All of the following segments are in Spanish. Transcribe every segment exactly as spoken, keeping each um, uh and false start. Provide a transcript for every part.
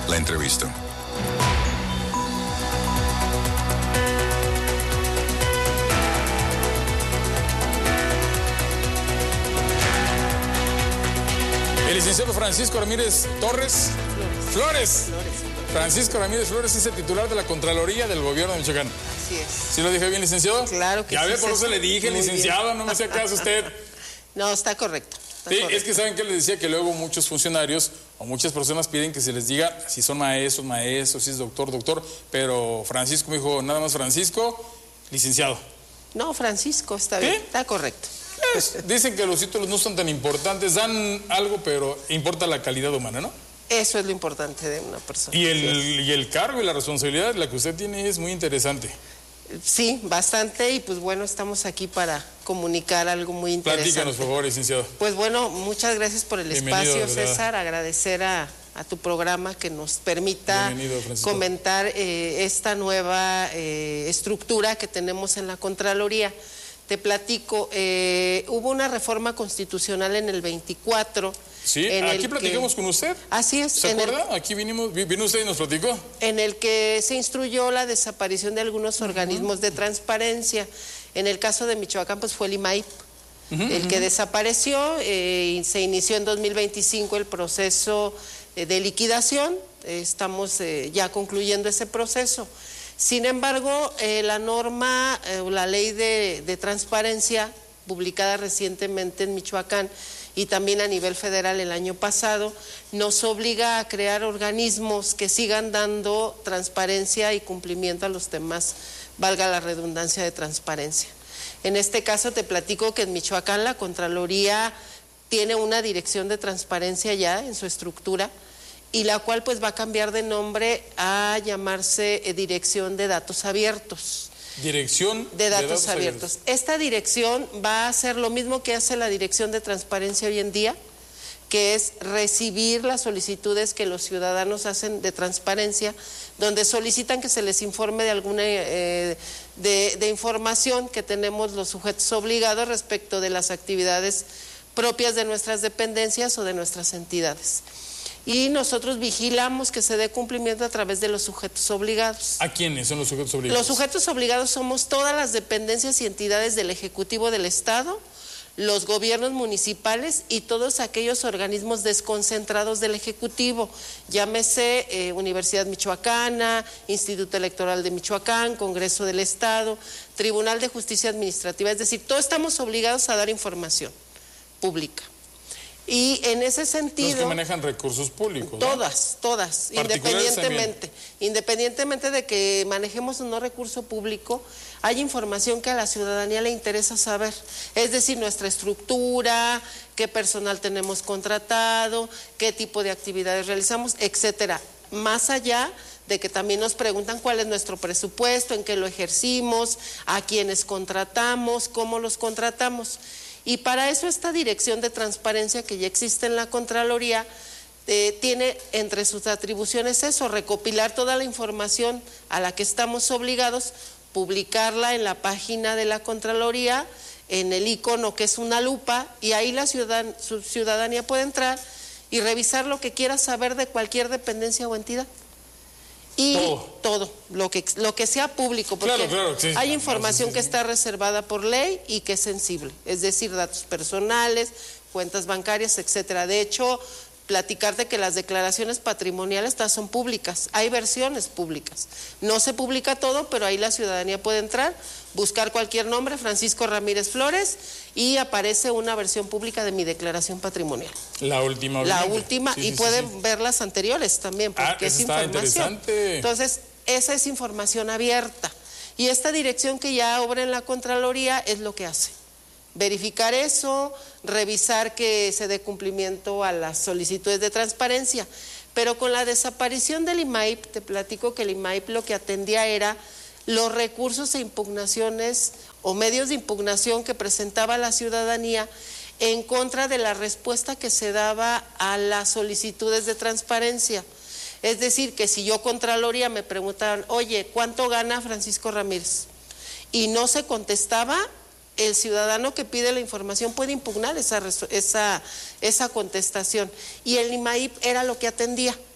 La entrevista. El licenciado Francisco Ramírez Torres Flores. Flores. Flores. Francisco Ramírez Flores es el titular de la Contraloría del Gobierno de Michoacán. Así es. ¿Sí lo dije bien, licenciado? Claro que ya sí. Ya ve, por eso le dije, licenciado, bien. No me hacía caso usted. No, está correcto. Está sí, correcto. Es que saben que les decía que luego muchos funcionarios o muchas personas piden que se les diga si son maestros, maestros, si es doctor, doctor, pero Francisco me dijo, nada más Francisco, licenciado. No, Francisco, está bien, ¿Qué? está correcto. Es, dicen que los títulos no son tan importantes, dan algo, pero importa la calidad humana, ¿no? Eso es lo importante de una persona. Y el, y el cargo y la responsabilidad, la que usted tiene, es muy interesante. Sí, bastante, y pues bueno, estamos aquí para comunicar algo muy interesante. Platícanos, por favor, licenciado. Pues bueno, muchas gracias por el Bienvenido, espacio, César, agradecer a, a tu programa que nos permita comentar eh, esta nueva eh, estructura que tenemos en la Contraloría. Te platico, eh, hubo una reforma constitucional en el veinticuatro. Sí, en aquí el platicamos que, con usted. Así es. ¿Se acuerda? El, aquí vinimos, vino usted y nos platicó. En el que se instruyó la desaparición de algunos uh-huh. organismos de transparencia. En el caso de Michoacán, pues fue el I M A I P, uh-huh, el que uh-huh. desapareció. Eh, y se inició en dos mil veinticinco el proceso eh, de liquidación. Eh, estamos eh, ya concluyendo ese proceso. Sin embargo, eh, la norma o eh, la ley de, de transparencia publicada recientemente en Michoacán y también a nivel federal el año pasado, nos obliga a crear organismos que sigan dando transparencia y cumplimiento a los temas, valga la redundancia, de transparencia. En este caso te platico que en Michoacán la Contraloría tiene una dirección de transparencia ya en su estructura, y la cual pues va a cambiar de nombre a llamarse eh, Dirección de Datos Abiertos. Dirección de Datos, de datos abiertos. abiertos. Esta dirección va a hacer lo mismo que hace la Dirección de Transparencia hoy en día, que es recibir las solicitudes que los ciudadanos hacen de transparencia, donde solicitan que se les informe de alguna eh, de, de información que tenemos los sujetos obligados respecto de las actividades propias de nuestras dependencias o de nuestras entidades. Y nosotros vigilamos que se dé cumplimiento a través de los sujetos obligados. ¿A quiénes son los sujetos obligados? Los sujetos obligados somos todas las dependencias y entidades del Ejecutivo del Estado, los gobiernos municipales y todos aquellos organismos desconcentrados del Ejecutivo, llámese eh, Universidad Michoacana, Instituto Electoral de Michoacán, Congreso del Estado, Tribunal de Justicia Administrativa, es decir, todos estamos obligados a dar información pública. Y en ese sentido... Los que manejan recursos públicos, Todas, ¿no? todas, independientemente. Independientemente de que manejemos o no recurso público, hay información que a la ciudadanía le interesa saber. Es decir, nuestra estructura, qué personal tenemos contratado, qué tipo de actividades realizamos, etcétera. Más allá de que también nos preguntan cuál es nuestro presupuesto, en qué lo ejercimos, a quiénes contratamos, cómo los contratamos. Y para eso esta Dirección de Transparencia que ya existe en la Contraloría eh, tiene entre sus atribuciones eso, recopilar toda la información a la que estamos obligados, publicarla en la página de la Contraloría, en el icono que es una lupa, y ahí la ciudadan, su ciudadanía puede entrar y revisar lo que quiera saber de cualquier dependencia o entidad. Y todo, todo lo, que, lo que sea público, porque claro, claro, sí, hay sí, información sí, sí, que está reservada por ley y que es sensible, es decir, datos personales, cuentas bancarias, etcétera. De hecho, platicarte que las declaraciones patrimoniales todas son públicas, hay versiones públicas. No se publica todo, pero ahí la ciudadanía puede entrar, buscar cualquier nombre, Francisco Ramírez Flores, y aparece una versión pública de mi declaración patrimonial. La última. La última, sí, y sí, pueden sí, sí. ver las anteriores también, porque ah, es información. Interesante. Entonces, esa es información abierta. Y esta dirección que ya obra en la Contraloría es lo que hace. Verificar eso, revisar que se dé cumplimiento a las solicitudes de transparencia. Pero con la desaparición del I M A I P, te platico que el I M A I P lo que atendía era los recursos e impugnaciones o medios de impugnación que presentaba la ciudadanía en contra de la respuesta que se daba a las solicitudes de transparencia. Es decir, que si yo Contraloría me preguntaban, oye, ¿cuánto gana Francisco Ramírez? Y no se contestaba, el ciudadano que pide la información puede impugnar esa, esa, esa contestación. Y el I M A I P era lo que atendía.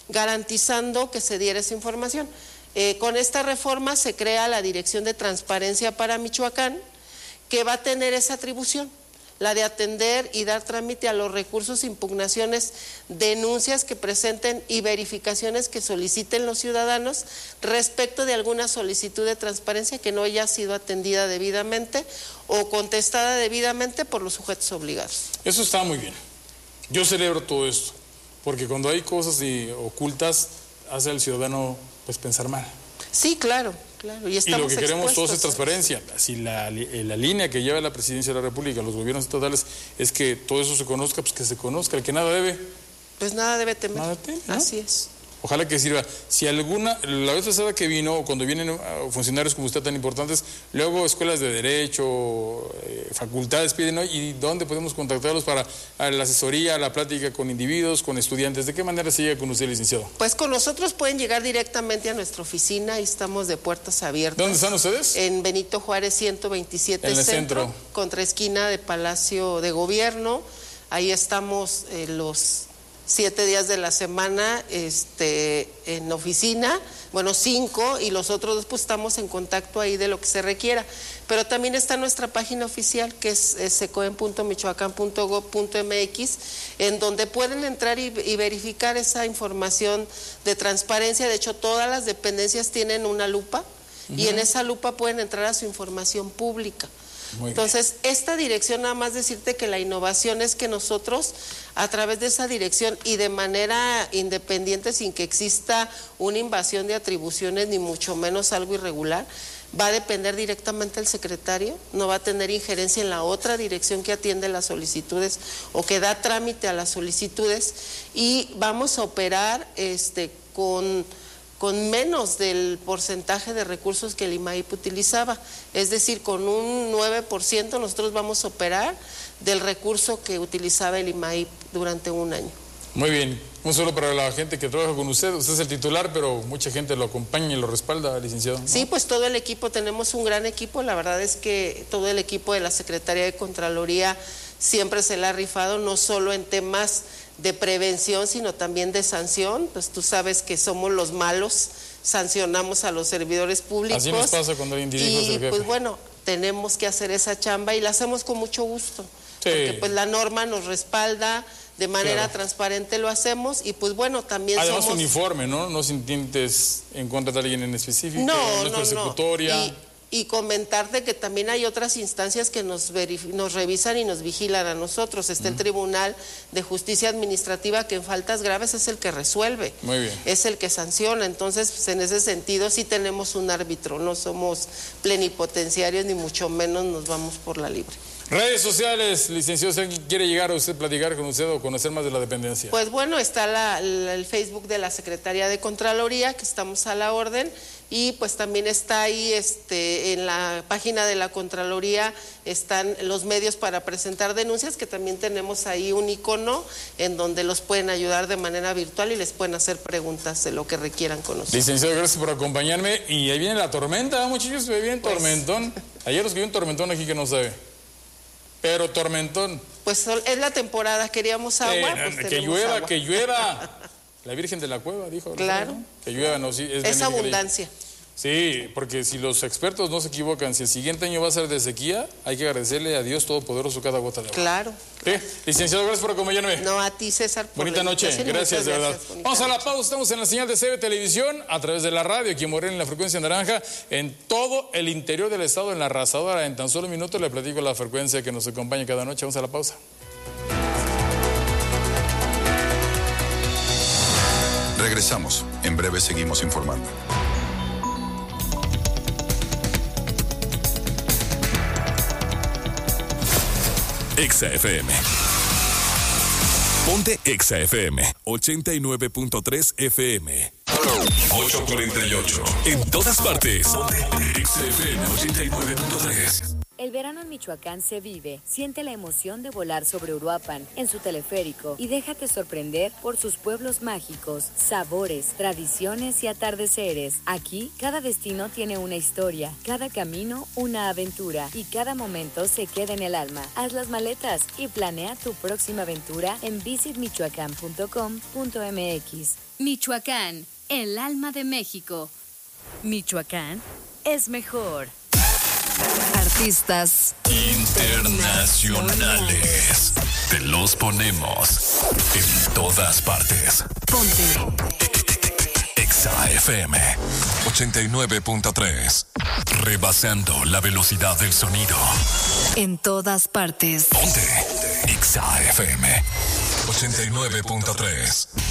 garantizando que se diera esa información. Eh, con esta reforma se crea la Dirección de Transparencia para Michoacán, que va a tener esa atribución, la de atender y dar trámite a los recursos, impugnaciones, denuncias que presenten y verificaciones que soliciten los ciudadanos respecto de alguna solicitud de transparencia que no haya sido atendida debidamente o contestada debidamente por los sujetos obligados. Eso está muy bien. Yo celebro todo esto, porque cuando hay cosas y, ocultas, hace al ciudadano pues pensar mal. Sí, claro. Claro, y, y lo que queremos todos es ¿sabes? transparencia. Si la, la línea que lleva la Presidencia de la República, los gobiernos estatales, es que todo eso se conozca, pues que se conozca. El que nada debe, pues nada debe temer. Nada teme, ¿no? Así es. Ojalá que sirva. Si alguna, la vez pasada que vino, o cuando vienen funcionarios como usted tan importantes, luego escuelas de derecho, eh, facultades piden, ¿no? ¿Y dónde podemos contactarlos para la asesoría, la plática con individuos, con estudiantes? ¿De qué manera se llega con usted, licenciado? Pues con nosotros pueden llegar directamente a nuestra oficina y estamos de puertas abiertas. ¿Dónde están ustedes? En Benito Juárez ciento veintisiete en el centro, centro, contra esquina de Palacio de Gobierno. Ahí estamos eh, los siete días de la semana este, en oficina, bueno, cinco, y los otros dos pues estamos en contacto ahí de lo que se requiera. Pero también está nuestra página oficial, que es, es secoen punto michoacán punto gob punto m x, en donde pueden entrar y, y verificar esa información de transparencia. De hecho, todas las dependencias tienen una lupa, uh-huh. y en esa lupa pueden entrar a su información pública. Muy Entonces, bien. Esta dirección, nada más decirte que la innovación es que nosotros, a través de esa dirección y de manera independiente, sin que exista una invasión de atribuciones, ni mucho menos algo irregular, va a depender directamente del secretario, no va a tener injerencia en la otra dirección que atiende las solicitudes o que da trámite a las solicitudes, y vamos a operar este, con... con menos del porcentaje de recursos que el I M A I P utilizaba, es decir, con un nueve por ciento nosotros vamos a operar del recurso que utilizaba el I M A I P durante un año. Muy bien, un solo para la gente que trabaja con usted, usted es el titular, pero mucha gente lo acompaña y lo respalda, licenciado, ¿no? Sí, pues todo el equipo, tenemos un gran equipo, la verdad es que todo el equipo de la Secretaría de Contraloría siempre se la ha rifado, no solo en temas de prevención, sino también de sanción. Pues tú sabes que somos los malos, sancionamos a los servidores públicos. Así nos pasa cuando hay individuos del jefe. Y pues bueno, tenemos que hacer esa chamba y la hacemos con mucho gusto. Sí. Porque pues la norma nos respalda, de manera claro. transparente lo hacemos, y pues bueno, también además somos... uniforme, ¿no? No sientes en contra de alguien en específico, no, no es no, persecutoria. No. Y, Y comentarte que también hay otras instancias que nos, nos revisan y nos vigilan a nosotros. Está uh-huh. el Tribunal de Justicia Administrativa, que en faltas graves es el que resuelve. Muy bien. Es el que sanciona. Entonces, pues, en ese sentido sí tenemos un árbitro, no somos plenipotenciarios, ni mucho menos nos vamos por la libre. Redes sociales, licenciado, ¿si quiere llegar a usted, platicar con usted o conocer más de la dependencia? Pues bueno, está la, la, el Facebook de la Secretaría de Contraloría, que estamos a la orden, y pues también está ahí este, en la página de la Contraloría están los medios para presentar denuncias, que también tenemos ahí un icono en donde los pueden ayudar de manera virtual y les pueden hacer preguntas de lo que requieran conocer. Licenciado, gracias por acompañarme. Y ahí viene la tormenta, muchachos, ahí viene pues... tormentón. Ayer nos quedó un tormentón aquí que no sabe. Pero tormentón. Pues es la temporada, queríamos agua. Eh, pues que llueva, agua. que llueva. La Virgen de la Cueva dijo. Claro. ¿No? Que llueva, no, sí. Es, es abundancia. Sí, porque si los expertos no se equivocan, si el siguiente año va a ser de sequía, hay que agradecerle a Dios Todopoderoso cada gota de agua. Claro. ¿Sí? Licenciado, gracias por acompañarme. No, a ti, César. Por bonita noche, gracias, de verdad. Gracias, vamos a la pausa, estamos en la señal de C B Televisión, a través de la radio, aquí en Morelia, en la frecuencia naranja, en todo el interior del estado, en la arrasadora. En tan solo minutos le platico la frecuencia que nos acompaña cada noche. Vamos a la pausa. Regresamos, en breve seguimos informando. Exa F M. Ponte Exa F M ochenta y nueve punto tres F M. ocho cuarenta y ocho. En todas partes. Ponte Exa F M ochenta y nueve punto tres. El verano en Michoacán se vive. Siente la emoción de volar sobre Uruapan, en su teleférico, y déjate sorprender por sus pueblos mágicos, sabores, tradiciones y atardeceres. Aquí, cada destino tiene una historia, cada camino una aventura, y cada momento se queda en el alma. Haz las maletas y planea tu próxima aventura en visit michoacán punto com punto m x. Michoacán, el alma de México. Michoacán es mejor. Artistas internacionales. Te los ponemos en todas partes. Ponte Exa F M ochenta y nueve punto tres. Rebasando la velocidad del sonido. en todas partes. Ponte Exa F M ochenta y nueve punto tres.